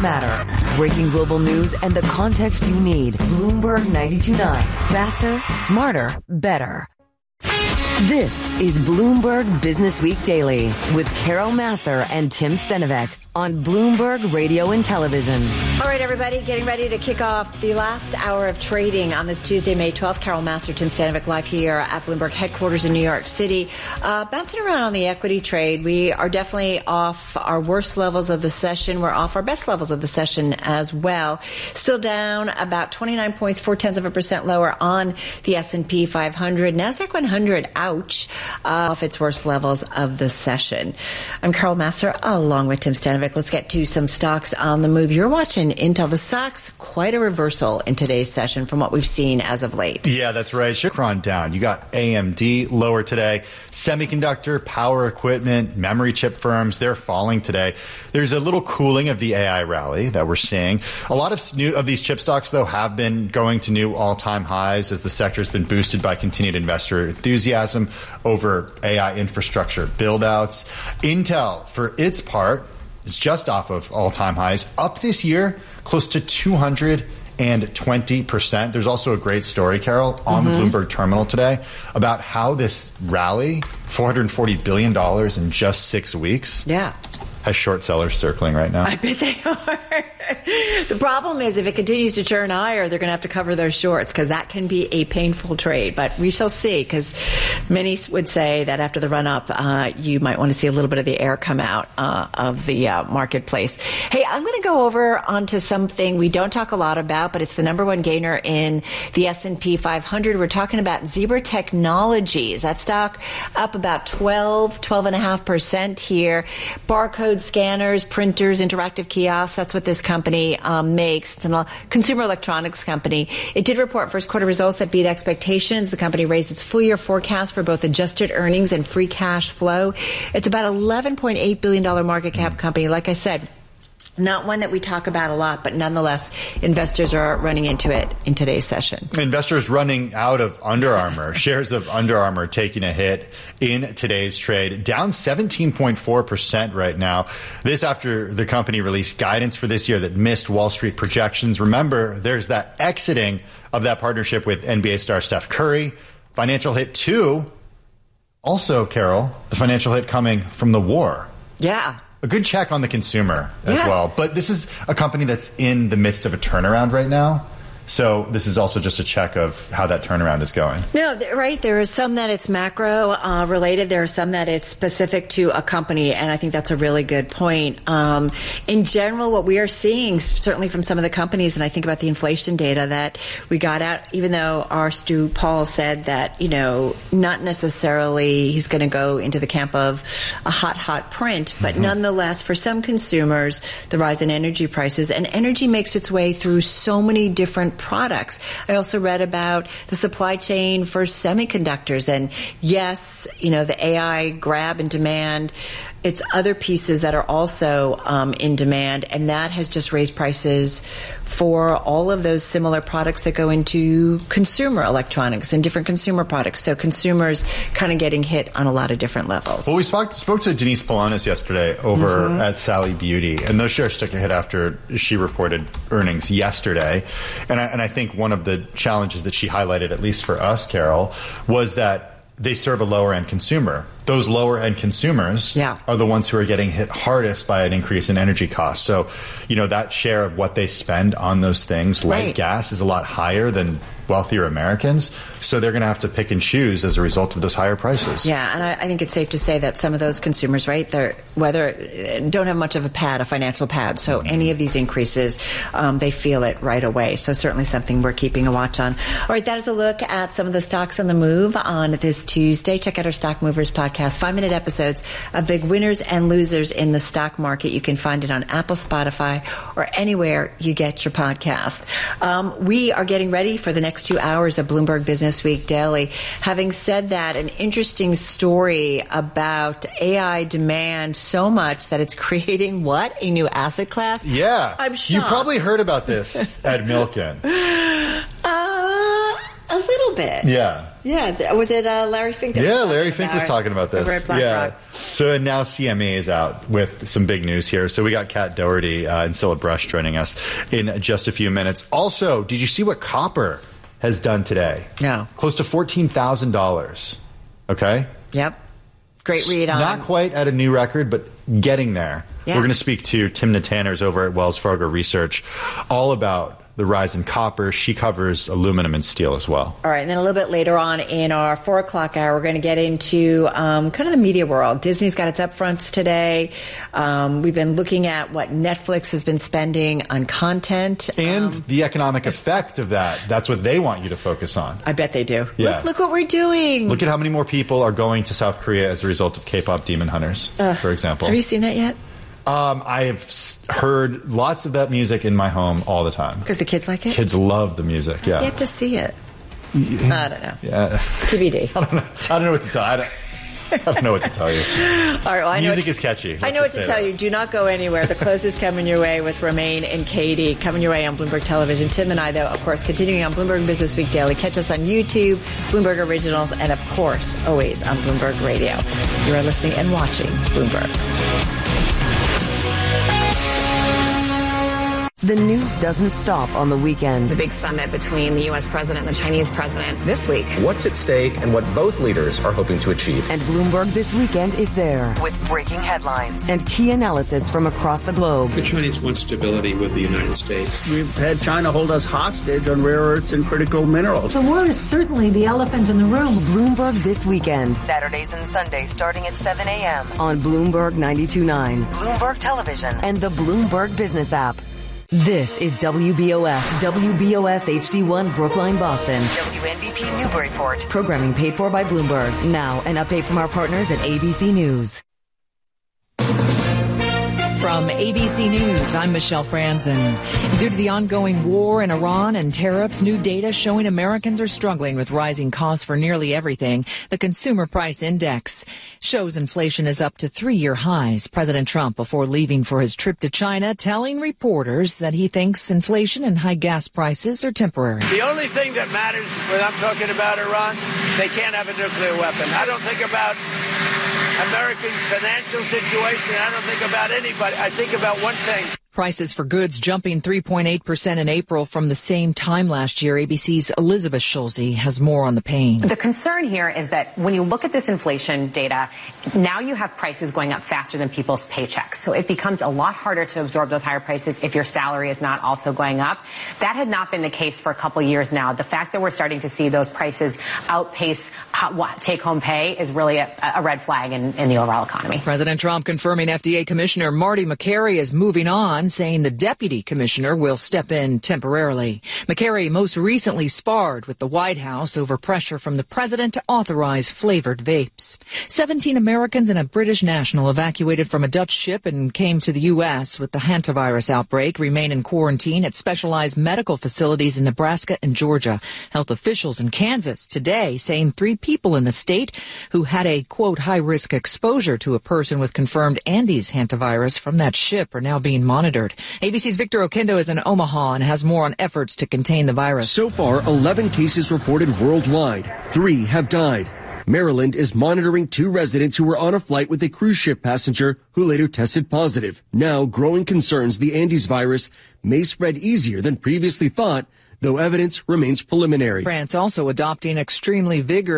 that matter. Breaking global news and the context you need. Bloomberg 92.9. Faster, smarter, better. This is Bloomberg Business Week Daily with Carol Massar and Tim Stenovec on Bloomberg Radio and Television. All right, everybody, getting ready to kick off the last hour of trading on this Tuesday, May 12th. Carol Massar, Tim Stenovec live here at Bloomberg headquarters in New York City. Bouncing around on the equity trade. We are definitely off our worst levels of the session. We're off our best levels of the session as well. Still down about 29 points, 0.4% lower on the S&P 500. NASDAQ 100 ouch, off its worst levels of the session. I'm Carol Massar along with Tim Stenovec. Let's get to some stocks on the move. You're watching Intel. The stock's quite a reversal in today's session from what we've seen as of late. Yeah, that's right. Chevron down. You got AMD lower today. Semiconductor, power equipment, memory chip firms, they're falling today. There's a little cooling of the AI rally that we're seeing. A lot of these chip stocks, though, have been going to new all-time highs as the sector has been boosted by continued investor enthusiasm over AI infrastructure build-outs. Intel, for its part, is just off of all-time highs, up this year close to 220%. There's also a great story, Carol, on the Bloomberg terminal today about how this rally, $440 billion in just 6 weeks, has short sellers circling right now. I bet they are. The problem is if it continues to churn higher, they're going to have to cover their shorts because that can be a painful trade. But we shall see, because many would say that after the run-up, you might want to see a little bit of the air come out of the marketplace. Hey, I'm going to go over onto something we don't talk a lot about, but it's the number one gainer in the S&P 500. We're talking about Zebra Technologies. That stock up about 12.5% here. Barcode scanners, printers, interactive kiosks. That's what this company makes. It's a consumer electronics company. It did report first quarter results that beat expectations. The company raised its full year forecast for both adjusted earnings and free cash flow. It's about $11.8 billion market cap company. Like I said, not one that we talk about a lot, but nonetheless, investors are running into it in today's session. Investors running out of Under Armour. Shares of Under Armour taking a hit in today's trade, down 17.4% right now. This after the company released guidance for this year that missed Wall Street projections. Remember, there's that exiting of that partnership with NBA star Steph Curry. Financial hit too. Also, Carol, the financial hit coming from the war. Yeah. A good check on the consumer as well. But this is a company that's in the midst of a turnaround right now. So this is also just a check of how that turnaround is going. No, right. There is some that it's macro related. There are some that it's specific to a company. And I think that's a really good point. In general, what we are seeing, certainly from some of the companies, and I think about the inflation data that we got out, even though our Stu Paul said that, not necessarily he's going to go into the camp of a hot print, but nonetheless, for some consumers, the rise in energy prices, and energy makes its way through so many different products. I also read about the supply chain for semiconductors, and yes, the AI grab and demand. It's other pieces that are also in demand, and that has just raised prices for all of those similar products that go into consumer electronics and different consumer products. So consumers kind of getting hit on a lot of different levels. Well, we spoke to Denise Polonis yesterday over at Sally Beauty, and those shares took a hit after she reported earnings yesterday. And I think one of the challenges that she highlighted, at least for us, Carol, was that they serve a lower-end consumer. Those lower-end consumers are the ones who are getting hit hardest by an increase in energy costs. So, that share of what they spend on those things, like gas, is a lot higher than wealthier Americans. So they're going to have to pick and choose as a result of those higher prices. Yeah, and I think it's safe to say that some of those consumers, right, don't have much of a financial pad. So any of these increases, they feel it right away. So certainly something we're keeping a watch on. All right, that is a look at some of the stocks on the move on this Tuesday. Check out our Stock Movers podcast, 5-minute episodes of big winners and losers in the stock market. You can find it on Apple, Spotify, or anywhere you get your podcast. We are getting ready for the next 2 hours of Bloomberg Business Week Daily. Having said that, an interesting story about AI demand so much that it's creating a new asset class? Yeah. I'm shocked. You probably heard about this at Milken. little bit. Yeah. Yeah. Was it Larry Fink? Larry Fink was talking about this. Over at BlackRock. So now CME is out with some big news here. So we got Kat Doherty and Scilla Brush joining us in just a few minutes. Also, did you see what copper has done today? No. Close to $14,000. Okay? Yep. Great read on. Not quite at a new record, but getting there. Yeah. We're going to speak to Timna Tanners over at Wells Fargo Research all about the rise in copper. She covers aluminum and steel as well. All right, and then a little bit later on in our 4 o'clock hour, we're going to get into kind of the media world. Disney's got its upfronts today. We've been looking at what Netflix has been spending on content. And the economic effect of that. That's what they want you to focus on. I bet they do. Yeah. Look what we're doing. Look at how many more people are going to South Korea as a result of K-pop Demon Hunters, for example. Have you seen that yet? I have heard lots of that music in my home all the time. Because the kids like it? Kids love the music, yeah. You have to see it. I don't know. Yeah. TBD. I don't know what to tell. I don't know what to tell you. All right, well, music is catchy. I know what to tell you. Do not go anywhere. The close is coming your way with Romaine and Katie. Coming your way on Bloomberg Television. Tim and I, though, of course, continuing on Bloomberg Business Week Daily. Catch us on YouTube, Bloomberg Originals, and, of course, always on Bloomberg Radio. You are listening and watching Bloomberg. The news doesn't stop on the weekend. The big summit between the U.S. president and the Chinese president this week. What's at stake and what both leaders are hoping to achieve. And Bloomberg This Weekend is there with breaking headlines and key analysis from across the globe. The Chinese want stability with the United States. We've had China hold us hostage on rare earths and critical minerals. The war is certainly the elephant in the room. Bloomberg This Weekend, Saturdays and Sundays starting at 7 a.m. on Bloomberg 92.9, Bloomberg Television, and the Bloomberg Business app. This is WBOS HD1 Brookline, Boston. WNBP Newburyport. Programming paid for by Bloomberg. Now, an update from our partners at ABC News. From ABC News, I'm Michelle Franzen. Due to the ongoing war in Iran and tariffs, new data showing Americans are struggling with rising costs for nearly everything. The Consumer Price Index shows inflation is up to 3-year highs. President Trump, before leaving for his trip to China, telling reporters that he thinks inflation and high gas prices are temporary. The only thing that matters when I'm talking about Iran, they can't have a nuclear weapon. I don't think about American financial situation. I don't think about anybody. I think about one thing. Prices for goods jumping 3.8% in April from the same time last year. ABC's Elizabeth Schulze has more on the pain. The concern here is that when you look at this inflation data, now you have prices going up faster than people's paychecks. So it becomes a lot harder to absorb those higher prices if your salary is not also going up. That had not been the case for a couple years now. The fact that we're starting to see those prices outpace take-home pay is really a red flag in the overall economy. President Trump confirming FDA Commissioner Marty Makary is moving on, saying the deputy commissioner will step in temporarily. Makary most recently sparred with the White House over pressure from the president to authorize flavored vapes. 17 Americans and a British national evacuated from a Dutch ship and came to the U.S. with the hantavirus outbreak remain in quarantine at specialized medical facilities in Nebraska and Georgia. Health officials in Kansas today saying 3 people in the state who had a, quote, high-risk exposure to a person with confirmed Andes hantavirus from that ship are now being monitored. ABC's Victor Okendo is in Omaha and has more on efforts to contain the virus. So far, 11 cases reported worldwide. 3 have died. Maryland is monitoring 2 residents who were on a flight with a cruise ship passenger who later tested positive. Now, growing concerns the Andes virus may spread easier than previously thought, though evidence remains preliminary. France also adopting extremely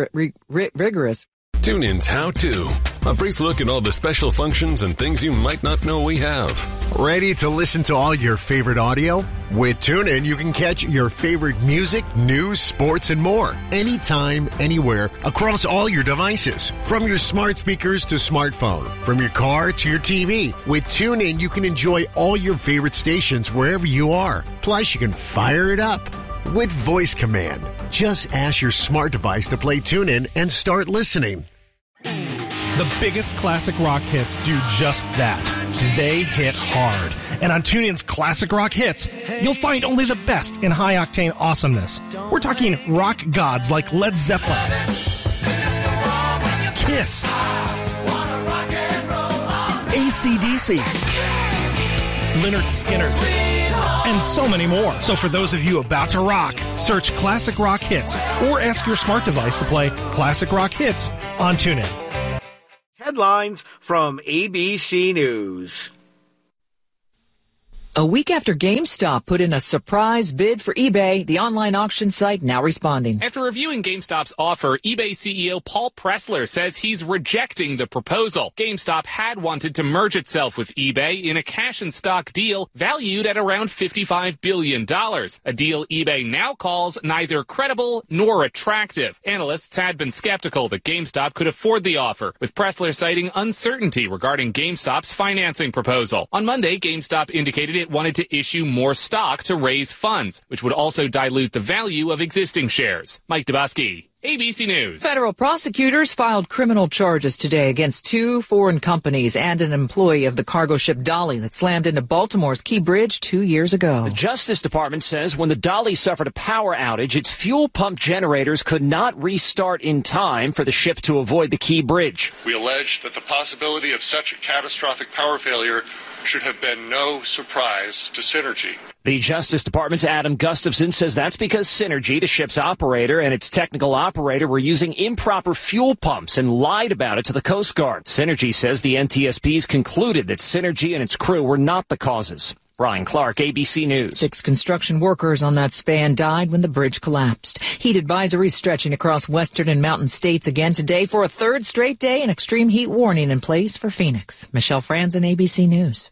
rigorous. TuneIn's How To. A brief look at all the special functions and things you might not know we have. Ready to listen to all your favorite audio? With TuneIn, you can catch your favorite music, news, sports, and more. Anytime, anywhere, across all your devices. From your smart speakers to smartphone. From your car to your TV. With TuneIn, you can enjoy all your favorite stations wherever you are. Plus, you can fire it up with voice command. Just ask your smart device to play TuneIn and start listening. The biggest classic rock hits do just that. They hit hard. And on TuneIn's Classic Rock Hits, you'll find only the best in high-octane awesomeness. We're talking rock gods like Led Zeppelin, Kiss, AC/DC, Lynyrd Skynyrd, and so many more. So for those of you about to rock, search Classic Rock Hits or ask your smart device to play Classic Rock Hits on TuneIn. Headlines from ABC News. A week after GameStop put in a surprise bid for eBay, the online auction site now responding. After reviewing GameStop's offer, eBay CEO Paul Pressler says he's rejecting the proposal. GameStop had wanted to merge itself with eBay in a cash and stock deal valued at around $55 billion, a deal eBay now calls neither credible nor attractive. Analysts had been skeptical that GameStop could afford the offer, with Pressler citing uncertainty regarding GameStop's financing proposal. On Monday, GameStop indicated it wanted to issue more stock to raise funds, which would also dilute the value of existing shares. Mike Dabowski, ABC News. Federal prosecutors filed criminal charges today against 2 foreign companies and an employee of the cargo ship Dolly that slammed into Baltimore's Key Bridge 2 years ago. The Justice Department says when the Dolly suffered a power outage, its fuel pump generators could not restart in time for the ship to avoid the Key Bridge. We allege that the possibility of such a catastrophic power failure should have been no surprise to Synergy. The Justice Department's Adam Gustafson says that's because Synergy, the ship's operator, and its technical operator were using improper fuel pumps and lied about it to the Coast Guard. Synergy says the NTSBs concluded that Synergy and its crew were not the causes. Brian Clark, ABC News. 6 construction workers on that span died when the bridge collapsed. Heat advisories stretching across western and mountain states again today for a third straight day, an extreme heat warning in place for Phoenix. Michelle Franzen, ABC News.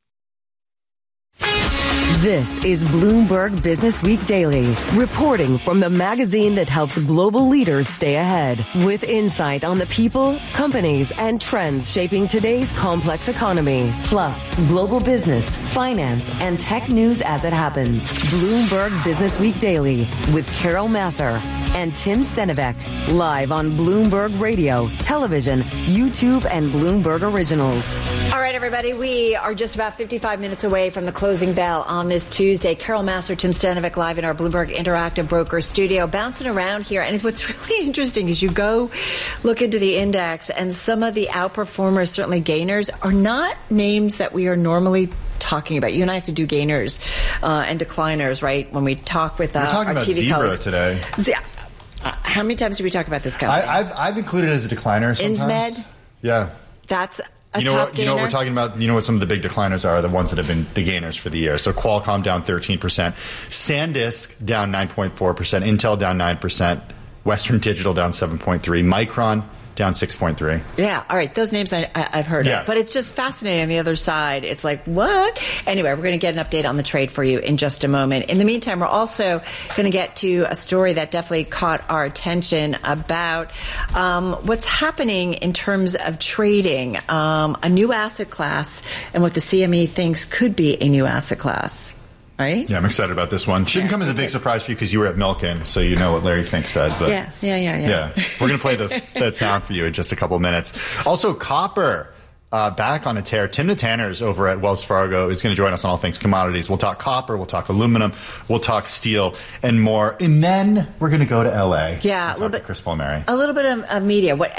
This is Bloomberg Business Week Daily, reporting from the magazine that helps global leaders stay ahead, with insight on the people, companies, and trends shaping today's complex economy, plus global business, finance, and tech news as it happens. Bloomberg Business Week Daily with Carol Massar and Tim Stenivek, live on Bloomberg Radio, television, YouTube, and Bloomberg Originals. All right, everybody, we are just about 55 minutes away from the closing bell on this Tuesday. Carol Massar, Tim Stenivek, live in our Bloomberg Interactive Broker studio, bouncing around here. And what's really interesting is you go look into the index, and some of the outperformers, certainly gainers, are not names that we are normally talking about. You and I have to do gainers and decliners, right? When we talk with We're talking our about TV Zebra colleagues today. How many times do we talk about this company? I've included it as a decliner sometimes. Insmed? Yeah. That's a You know top what? gainer? You know what we're talking about? You know what some of the big decliners are? The ones that have been the gainers for the year. So Qualcomm down 13%, SanDisk down 9.4%, Intel down 9%, Western Digital down 7.3%, Micron down 6.3%. Yeah, all right. Those names I've heard of. But it's just fascinating on the other side. It's like, what? Anyway, we're going to get an update on the trade for you in just a moment. In the meantime, we're also going to get to a story that definitely caught our attention about what's happening in terms of trading, a new asset class, and what the CME thinks could be a new asset class. Right? Yeah, I'm excited about this one. Shouldn't come as a big surprise for you because you were at Milken, so you know what Larry Fink said. But Yeah. We're going to play that sound for you in just a couple of minutes. Also, copper. Back on a tear. Tim Tanner's over at Wells Fargo is going to join us on all things commodities. We'll talk copper, we'll talk aluminum, we'll talk steel, and more. And then we're going to go to L.A. Yeah, a little bit. Chris Palmieri. A little bit of media. What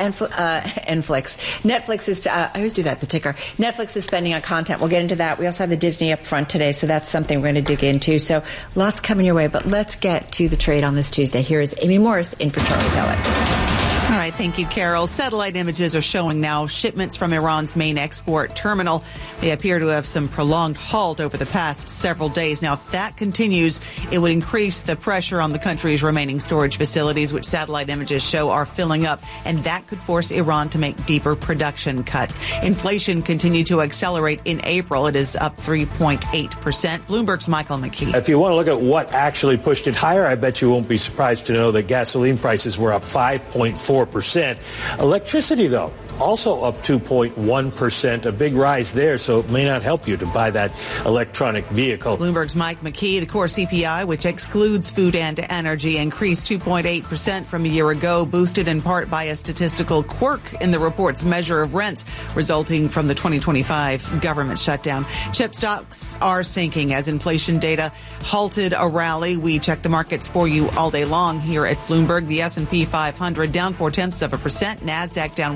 Netflix is, I always do that, the ticker. Netflix is spending on content. We'll get into that. We also have the Disney up front today, so that's something we're going to dig into. So lots coming your way, but let's get to the trade on this Tuesday. Here is Amy Morris in for Charlie Pellet. All right, thank you, Carol. Satellite images are showing now shipments from Iran's main export terminal. They appear to have some prolonged halt over the past several days. Now, if that continues, it would increase the pressure on the country's remaining storage facilities, which satellite images show are filling up, and that could force Iran to make deeper production cuts. Inflation continued to accelerate in April. It is up 3.8%. Bloomberg's Michael McKee. If you want to look at what actually pushed it higher, I bet you won't be surprised to know that gasoline prices were up 5.4%. Electricity, though, also up 2.1%, a big rise there, so it may not help you to buy that electronic vehicle. Bloomberg's Mike McKee. The core CPI, which excludes food and energy, increased 2.8% from a year ago, boosted in part by a statistical quirk in the report's measure of rents resulting from the 2025 government shutdown. Chip stocks are sinking as inflation data halted a rally. We check the markets for you all day long here at Bloomberg. The S&P 500 down 0.4%, NASDAQ down 1.5%.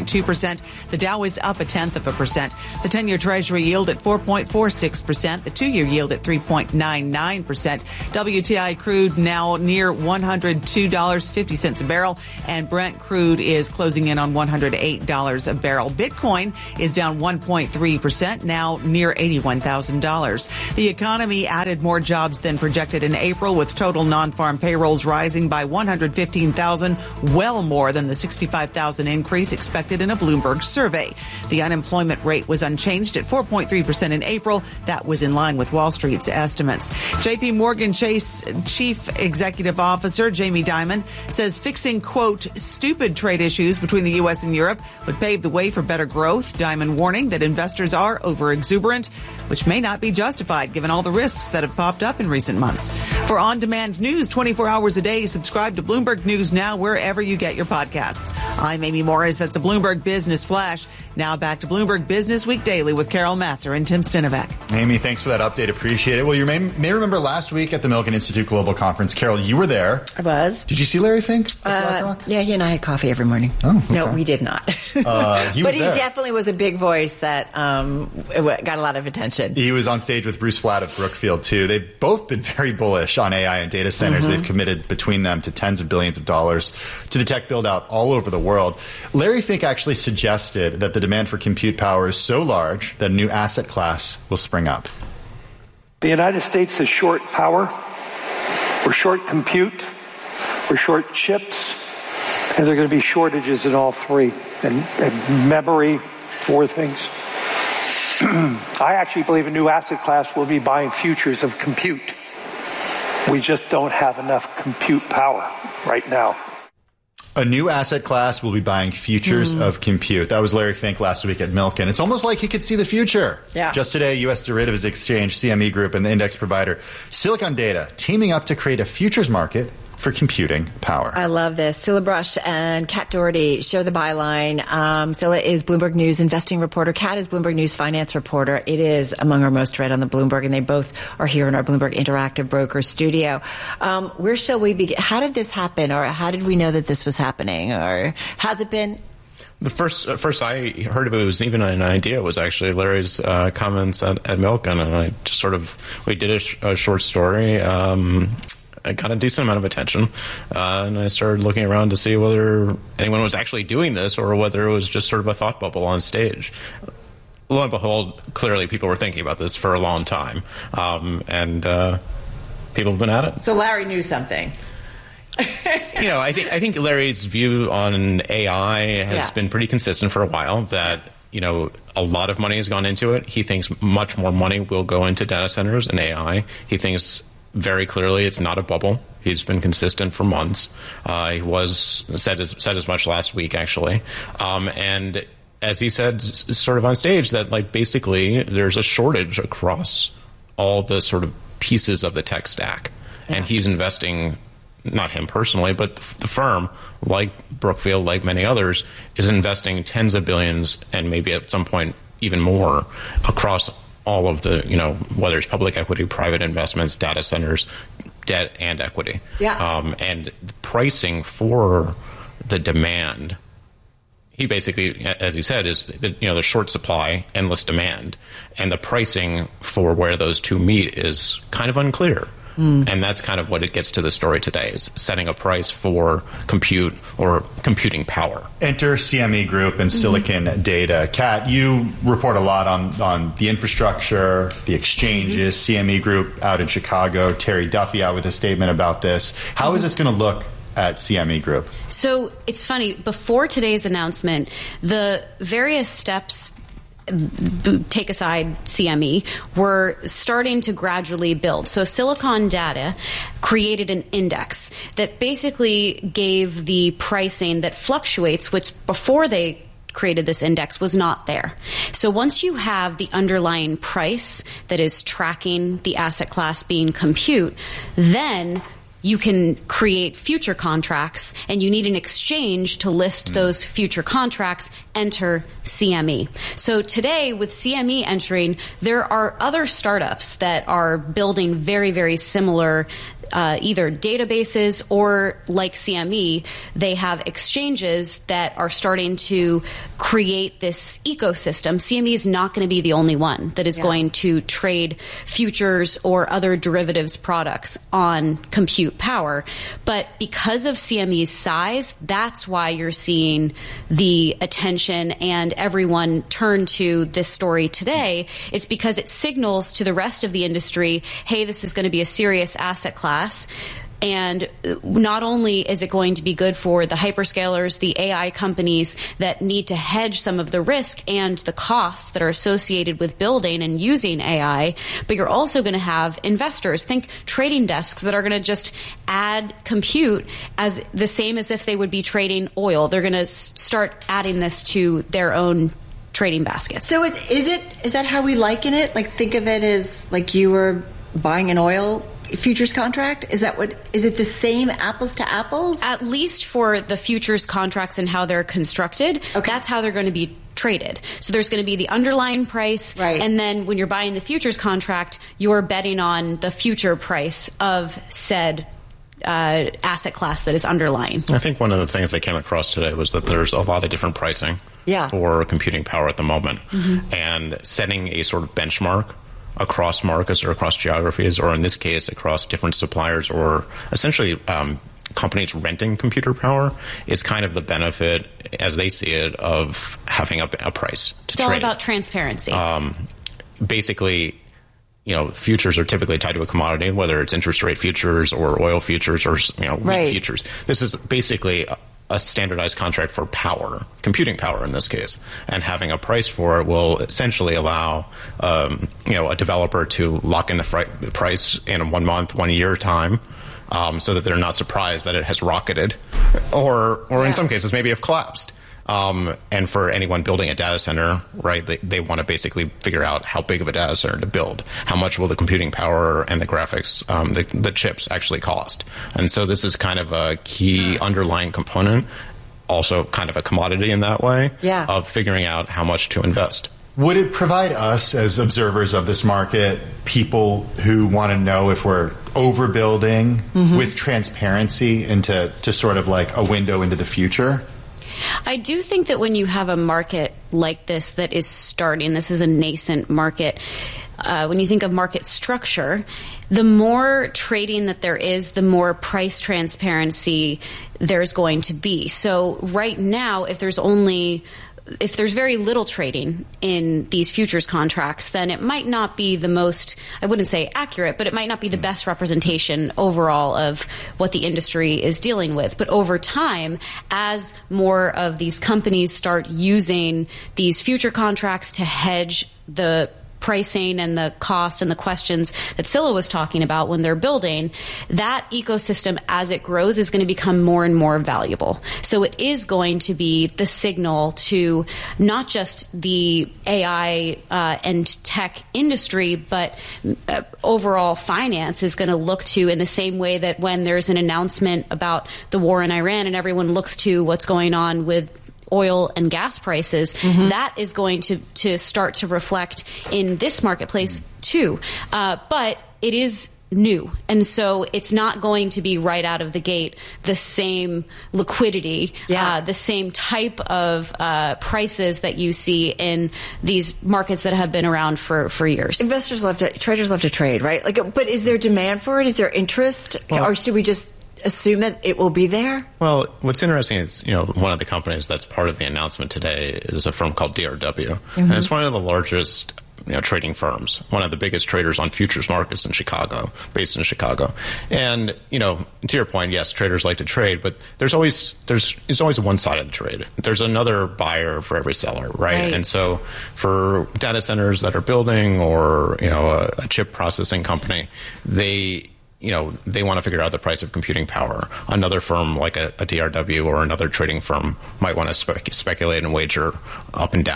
0.2%. The Dow is up 0.1%. The 10-year Treasury yield at 4.46%. The 2-year yield at 3.99%. WTI crude now near $102.50 a barrel, and Brent crude is closing in on $108 a barrel. Bitcoin is down 1.3%, now near $81,000. The economy added more jobs than projected in April, with total non-farm payrolls rising by 115,000, well more than the 65,000 increase expected in a Bloomberg survey. The unemployment rate was unchanged at 4.3% in April. That was in line with Wall Street's estimates. J.P. Morgan Chase Chief Executive Officer Jamie Dimon says fixing, quote, stupid trade issues between the U.S. and Europe would pave the way for better growth. Dimon warning that investors are over-exuberant, which may not be justified given all the risks that have popped up in recent months. For on-demand news 24 hours a day, subscribe to Bloomberg News Now wherever you get your podcasts. I'm Amy Morris. That's a Bloomberg Business Flash. Now back to Bloomberg Business Week Daily with Carol Masser and Tim Stinovec. Amy, thanks for that update. Appreciate it. Well, you may remember last week at the Milken Institute Global Conference, Carol, you were there. I was. Did you see Larry Fink at BlackRock? Yeah, he and I had coffee every morning. Oh, okay. No, we did not. But he definitely was a big voice that got a lot of attention. He was on stage with Bruce Flatt of Brookfield, too. They've both been very bullish on AI and data centers. Mm-hmm. They've committed between them to tens of billions of dollars to the tech build-out all over the world. Larry Fink actually suggested that the demand for compute power is so large that a new asset class will spring up. The United States is short power, we're short compute, we're short chips, and there are going to be shortages in all three. And memory, 4 things. I actually believe a new asset class will be buying futures of compute. We just don't have enough compute power right now. A new asset class will be buying futures of compute. That was Larry Fink last week at Milken. It's almost like he could see the future. Yeah. Just today, U.S. derivatives exchange CME Group and the index provider Silicon Data teaming up to create a futures market for computing power. I love this. Cilla Brush and Kat Doherty share the byline. Cilla is Bloomberg News investing reporter. Kat is Bloomberg News finance reporter. It is among our most read on the Bloomberg, and they both are here in our Bloomberg Interactive Broker studio. Where shall we begin? How did this happen, or how did we know that this was happening, or has it been? The first I heard of it was even an idea was actually Larry's comments at Milken, and I just we did a short story. I got a decent amount of attention, and I started looking around to see whether anyone was actually doing this or whether it was just sort of a thought bubble on stage. Lo and behold, clearly people were thinking about this for a long time, and people have been at it. So Larry knew something. I think Larry's view on AI has been pretty consistent for a while, that a lot of money has gone into it. He thinks much more money will go into data centers and AI. He thinks very clearly it's not a bubble. He's been consistent for months. He said as much last week, actually. And as he said sort of on stage, that basically there's a shortage across all the sort of pieces of the tech stack. Yeah. And he's investing, not him personally, but the firm, like Brookfield, like many others, is investing tens of billions and maybe at some point even more across all of the, whether it's public equity, private investments, data centers, debt, and equity. Yeah. And the pricing for the demand, he basically, as he said, is the short supply, endless demand, and the pricing for where those two meet is kind of unclear. And that's kind of what it gets to the story today, is setting a price for compute or computing power. Enter CME Group and Silicon Data. Kat, you report a lot on the infrastructure, the exchanges, CME Group out in Chicago, Terry Duffy out with a statement about this. How is this going to look at CME Group? So it's funny, before today's announcement, the various steps, take aside CME, we're starting to gradually build. So Silicon Data created an index that basically gave the pricing that fluctuates, which before they created this index was not there. So once you have the underlying price that is tracking the asset class being compute, then you can create future contracts, and you need an exchange to list those future contracts. Enter CME. So today, with CME entering, there are other startups that are building very, very similar either databases or, like CME, they have exchanges that are starting to create this ecosystem. CME is not going to be the only one that is going to trade futures or other derivatives products on compute power. But because of CME's size, that's why you're seeing the attention and everyone turn to this story today. It's because it signals to the rest of the industry, hey, this is going to be a serious asset class. And not only is it going to be good for the hyperscalers, the AI companies that need to hedge some of the risk and the costs that are associated with building and using AI, but you're also going to have investors, think trading desks, that are going to just add compute as the same as if they would be trading oil. They're going to start adding this to their own trading baskets. So is that how we liken it? Like, think of it as like you were buying an oil futures contract? Is it the same apples to apples? At least for the futures contracts and how they're constructed, that's how they're going to be traded. So there's going to be the underlying price, and then when you're buying the futures contract, you're betting on the future price of said asset class that is underlying. I think one of the things I came across today was that there's a lot of different pricing for computing power at the moment, and setting a sort of benchmark across markets or across geographies, or in this case, across different suppliers, or essentially companies renting computer power, is kind of the benefit, as they see it, of having a price to trade. It's all about transparency. Basically, futures are typically tied to a commodity, whether it's interest rate futures or oil futures or wheat futures. This is basically a standardized contract for power, computing power in this case, and having a price for it will essentially allow a developer to lock in the price in 1 month, 1 year time, so that they're not surprised that it has rocketed, or in some cases maybe have collapsed. And for anyone building a data center, right, they want to basically figure out how big of a data center to build. How much will the computing power and the graphics, the chips actually cost? And so this is kind of a key underlying component, also kind of a commodity in that way, of figuring out how much to invest. Would it provide us as observers of this market, people who want to know if we're overbuilding with transparency into sort of like a window into the future? I do think that when you have a market like this that is starting, this is a nascent market, when you think of market structure, the more trading that there is, the more price transparency there's going to be. So right now, if there's very little trading in these futures contracts, then it might not be the most, I wouldn't say accurate, but it might not be the best representation overall of what the industry is dealing with. But over time, as more of these companies start using these future contracts to hedge the pricing and the cost and the questions that Scilla was talking about when they're building, that ecosystem, as it grows, is going to become more and more valuable. So it is going to be the signal to not just the AI and tech industry, but overall finance is going to look to, in the same way that when there's an announcement about the war in Iran and everyone looks to what's going on with oil and gas prices, that is going to start to reflect in this marketplace too. But it is new, and so it's not going to be right out of the gate the same liquidity, the same type of prices that you see in these markets that have been around for years. Traders love to trade, right? But is there demand for it? Is there interest, or should we just assume that it will be there? Well, what's interesting is, one of the companies that's part of the announcement today is a firm called DRW. And it's one of the largest, trading firms, one of the biggest traders on futures markets in Chicago, based in Chicago. And, to your point, yes, traders like to trade, but it's always one side of the trade. There's another buyer for every seller, right? And so for data centers that are building, or, a chip processing company, they want to figure out the price of computing power. Another firm like a DRW or another trading firm might want to speculate and wager up and down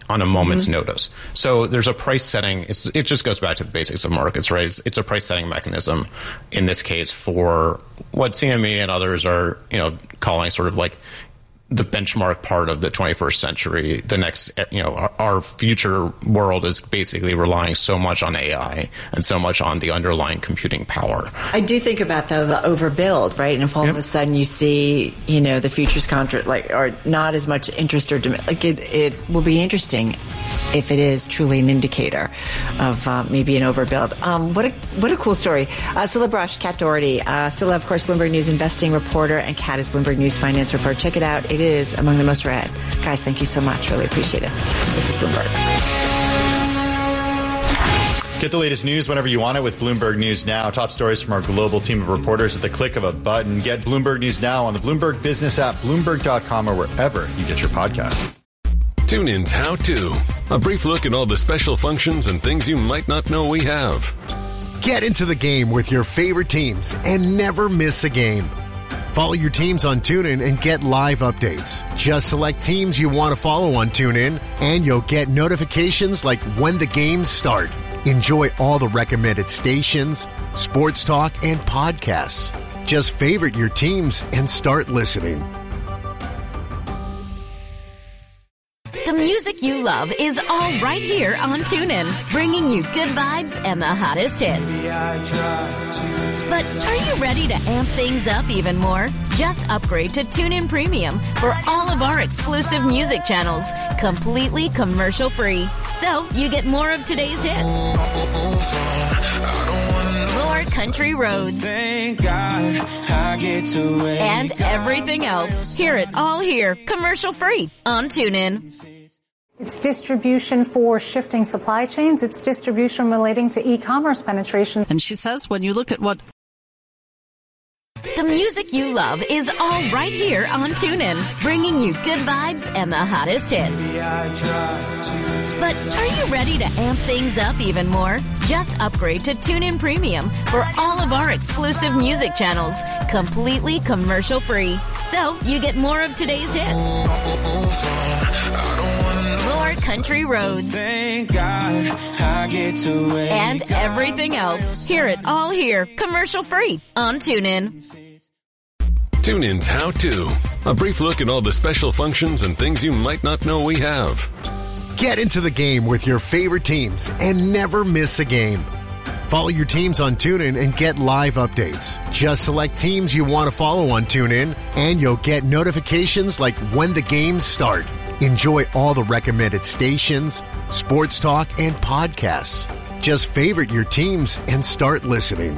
on a moment's notice. So there's a price setting. It just goes back to the basics of markets, right? It's a price setting mechanism in this case for what CME and others are, calling sort of like the benchmark part of the 21st century. The next, our future world is basically relying so much on AI and so much on the underlying computing power. I do think about, though, the overbuild, right? And if all of a sudden you see, the futures contract, or not as much interest or demand, it will be interesting if it is truly an indicator of maybe an overbuild. What a cool story. Scilla Brush, Kat Doherty. Scilla, of course, Bloomberg News investing reporter, and Kat is Bloomberg News finance reporter. Check it out. It is among the most read. Guys, thank you so much. Really appreciate it. This is Bloomberg. Get the latest news whenever you want it with Bloomberg News Now. Top stories from our global team of reporters at the click of a button. Get Bloomberg News Now on the Bloomberg Business app, Bloomberg.com, or wherever you get your podcasts. TuneIn's How To. A brief look at all the special functions and things you might not know we have. Get into the game with your favorite teams and never miss a game. Follow your teams on TuneIn and get live updates. Just select teams you want to follow on TuneIn, and you'll get notifications like when the games start. Enjoy all the recommended stations, sports talk, and podcasts. Just favorite your teams and start listening. The music you love is all right here on TuneIn, bringing you good vibes and the hottest hits. But are you ready to amp things up even more? Just upgrade to TuneIn Premium for all of our exclusive music channels, completely commercial-free. So you get more of today's hits, more country roads, and everything else. Hear it all here, commercial-free on TuneIn. It's distribution for shifting supply chains. It's distribution relating to e-commerce penetration. And she says when you look at what the music you love is all right here on TuneIn, bringing you good vibes and the hottest hits. But are you ready to amp things up even more? Just upgrade to TuneIn Premium for all of our exclusive music channels, completely commercial-free. So you get more of today's hits, more country roads, and everything else. Hear it all here, commercial-free on TuneIn. TuneIn's How To. A brief look at all the special functions and things you might not know we have. Get into the game with your favorite teams and never miss a game. Follow your teams on TuneIn and get live updates. Just select teams you want to follow on TuneIn, and you'll get notifications like when the games start. Enjoy all the recommended stations, sports talk, and podcasts. Just favorite your teams and start listening.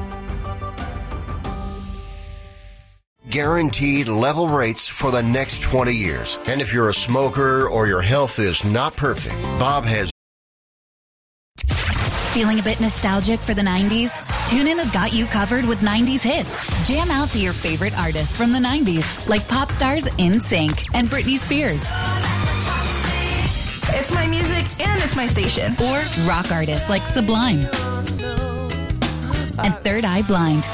Guaranteed level rates for the next 20 years. And if you're a smoker or your health is not perfect, Bob has... Feeling a bit nostalgic for the 90s? TuneIn has got you covered with 90s hits. Jam out to your favorite artists from the 90s, like pop stars NSYNC and Britney Spears. It's my music and it's my station. Or rock artists like Sublime and Third Eye Blind.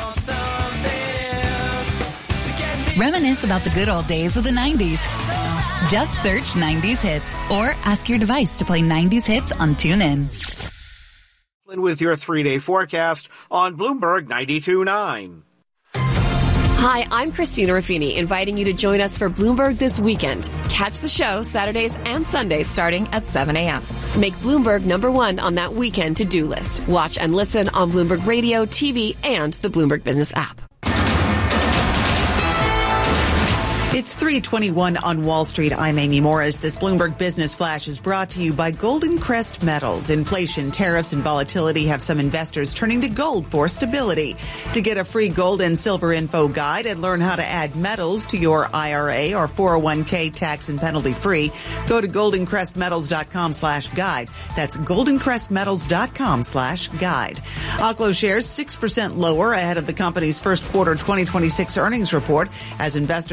Reminisce about the good old days with the 90s. Just search 90s hits or ask your device to play 90s hits on TuneIn. With your 3-day forecast on Bloomberg 92.9. Hi, I'm Christina Ruffini, inviting you to join us for Bloomberg This Weekend. Catch the show Saturdays and Sundays starting at 7 a.m. Make Bloomberg #1 on that weekend to-do list. Watch and listen on Bloomberg Radio, TV, and the Bloomberg Business app. It's 3:21 on Wall Street. I'm Amy Morris. This Bloomberg Business Flash is brought to you by Golden Crest Metals. Inflation, tariffs, and volatility have some investors turning to gold for stability. To get a free gold and silver info guide and learn how to add metals to your IRA or 401k tax and penalty free, go to goldencrestmetals.com/guide. That's goldencrestmetals.com/guide. Oklo shares 6% lower ahead of the company's first quarter 2026 earnings report as investors locked in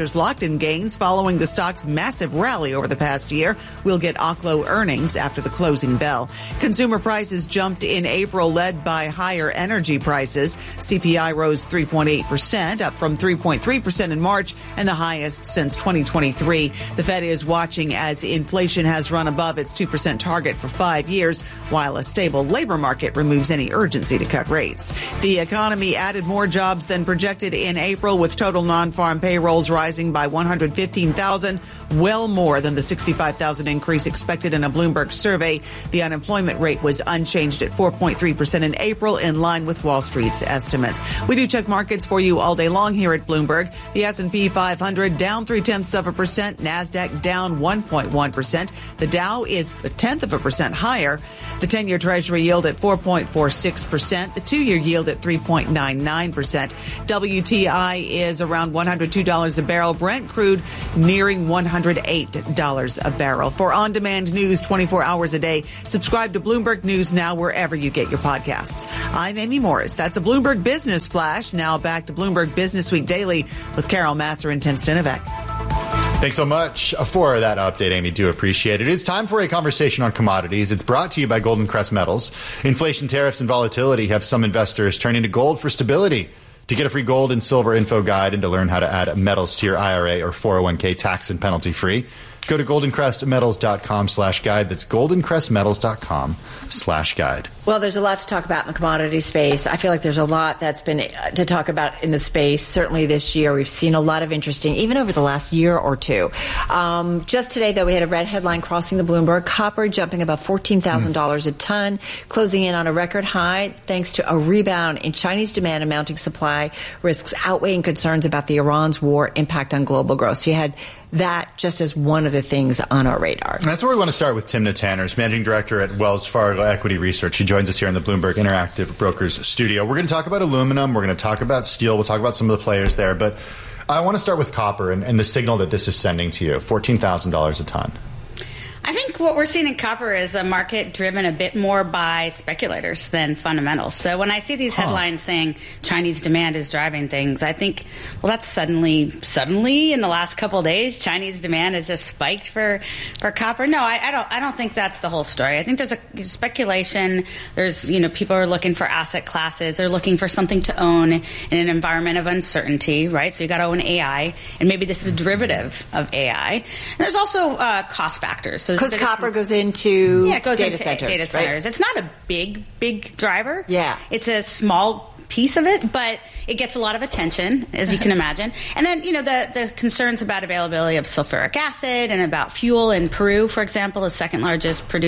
valuation gains following the stock's massive rally over the past year. We'll get Oklo earnings after the closing bell. Consumer prices jumped in April, led by higher energy prices. CPI rose 3.8%, up from 3.3% in March, and the highest since 2023. The Fed is watching as inflation has run above its 2% target for 5 years, while a stable labor market removes any urgency to cut rates. The economy added more jobs than projected in April, with total non-farm payrolls rising by 115,000, well more than the 65,000 increase expected in a Bloomberg survey. The unemployment rate was unchanged at 4.3% in April, in line with Wall Street's estimates. We do check markets for you all day long here at Bloomberg. The S&P 500 down 0.3%, NASDAQ down 1.1%. The Dow is 0.1% higher. The 10-year Treasury yield at 4.46%. The 2-year yield at 3.99%. WTI is around $102 a barrel. Brent crude nearing $108 a barrel. For on-demand news 24 hours a day, subscribe to Bloomberg News Now wherever you get your podcasts. I'm Amy Morris. That's a Bloomberg Business Flash. Now back to Bloomberg Business Week Daily with Carol Masser and Tim Stinovec. Thanks so much for that update, Amy. Do appreciate it. It's time for a conversation on commodities. It's brought to you by Golden Crest Metals. Inflation, tariffs, and volatility have some investors turning to gold for stability. To get a free gold and silver info guide and to learn how to add metals to your IRA or 401k tax and penalty free, go to goldencrestmetals.com/guide. That's goldencrestmetals.com/guide. Well, there's a lot to talk about in the commodity space. I feel like there's a lot that's been to talk about in the space. Certainly this year, we've seen a lot of interesting, even over the last year or two. Just today, though, we had a red headline crossing the Bloomberg. Copper jumping about $14,000 a ton, closing in on a record high thanks to a rebound in Chinese demand and mounting supply risks outweighing concerns about the Iran's war impact on global growth. So you had that just as one of the things on our radar. That's where we want to start with Timna Tanners, Managing Director at Wells Fargo Equity Research. She joins us here in the Bloomberg Interactive Brokers studio. We're going to talk about aluminum. We're going to talk about steel. We'll talk about some of the players there. But I want to start with copper and the signal that this is sending to you, $14,000 a ton. I think what we're seeing in copper is a market driven a bit more by speculators than fundamentals. So when I see these headlines saying Chinese demand is driving things, I think, well, that's suddenly in the last couple of days, Chinese demand has just spiked for copper. No, I don't think that's the whole story. I think there's a speculation. There's, people are looking for asset classes. They're looking for something to own in an environment of uncertainty, right? So you got to own AI, and maybe this is a derivative of AI. And there's also cost factors. So because copper goes into data centers. Right? It's not a big driver. Yeah. It's a small piece of it, but it gets a lot of attention, as you can imagine. And then, the concerns about availability of sulfuric acid and about fuel in Peru, for example, the second or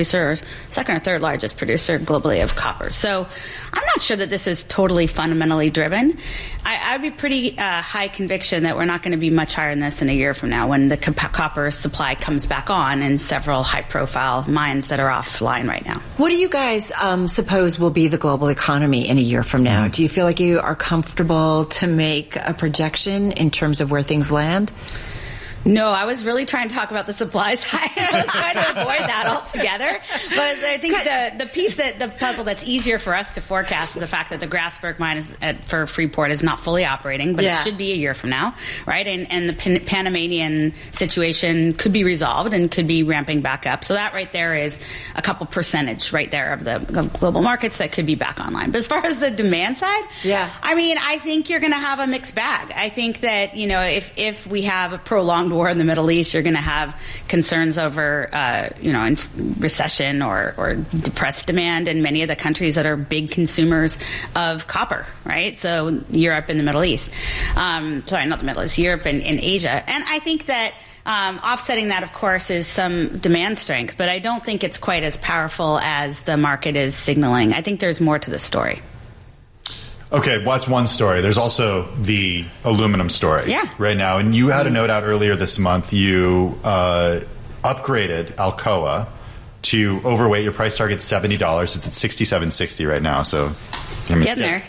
third largest producer globally of copper. So I'm not sure that this is totally fundamentally driven. I'd be pretty high conviction that we're not going to be much higher than this in a year from now when the copper supply comes back on in several high-profile mines that are offline right now. What do you guys suppose will be the global economy in a year from now? Do you feel like you are comfortable to make a projection in terms of where things land? No, I was really trying to talk about the supply side. I was trying to avoid that altogether. But I think the piece the puzzle that's easier for us to forecast is the fact that the Grasberg mine for Freeport is not fully operating, but it should be a year from now, right? And the Panamanian situation could be resolved and could be ramping back up. So that right there is a couple percentage right there of the global markets that could be back online. But as far as the demand side, I think you're going to have a mixed bag. I think that, if we have a prolonged war in the Middle East, you're going to have concerns over, recession or depressed demand in many of the countries that are big consumers of copper, right? So Europe and the Middle East. Not the Middle East, Europe and Asia. And I think that offsetting that, of course, is some demand strength, but I don't think it's quite as powerful as the market is signaling. I think there's more to the story. Okay, well, that's one story. There's also the aluminum story right now. And you had a note out earlier this month. You upgraded Alcoa to overweight. Your price target's $70. It's at $67.60 right now. So getting there.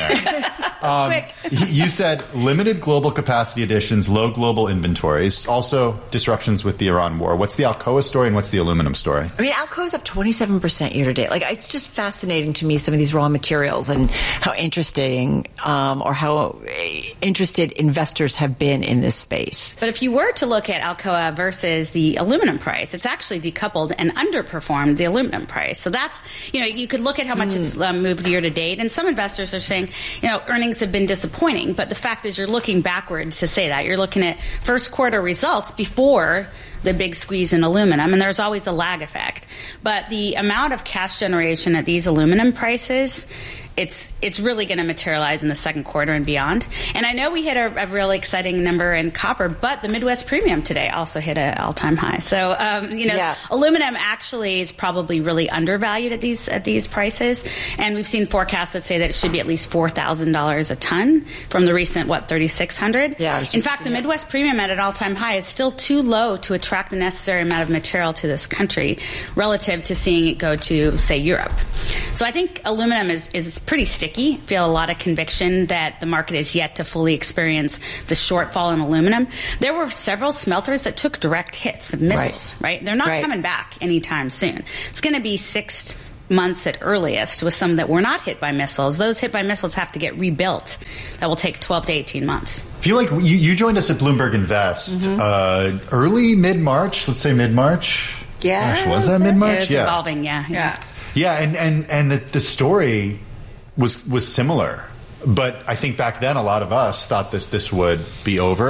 Quick. You said limited global capacity additions, low global inventories, also disruptions with the Iran war. What's the Alcoa story and what's the aluminum story? I mean, Alcoa's up 27% year to date. Like, it's just fascinating to me, some of these raw materials and how interesting or how interested investors have been in this space. But if you were to look at Alcoa versus the aluminum price, it's actually decoupled and underperformed the aluminum price. So that's, you could look at how much it's moved year to date. And some investors are saying, earnings have been disappointing. But the fact is you're looking backwards to say that. You're looking at first quarter results before the big squeeze in aluminum, and there's always a lag effect. But the amount of cash generation at these aluminum prices, it's really going to materialize in the second quarter and beyond. And I know we hit a really exciting number in copper, but the Midwest Premium today also hit an all-time high. So, aluminum actually is probably really undervalued at these prices. And we've seen forecasts that say that it should be at least $4,000 a ton from the recent, $3,600. Yeah. In fact, the Midwest Premium at an all-time high is still too low to attract the necessary amount of material to this country relative to seeing it go to, say, Europe. So I think aluminum is pretty sticky. I feel a lot of conviction that the market is yet to fully experience the shortfall in aluminum. There were several smelters that took direct hits of missiles, right? They're not coming back anytime soon. It's going to be 6 months at earliest with some that were not hit by missiles. Those hit by missiles have to get rebuilt. That will take 12 to 18 months. I feel like you joined us at Bloomberg Invest early, mid-March, let's say mid-March. Yeah. Gosh, was that mid-March? It's evolving, yeah. Yeah, and the story was similar. But I think back then a lot of us thought this would be over.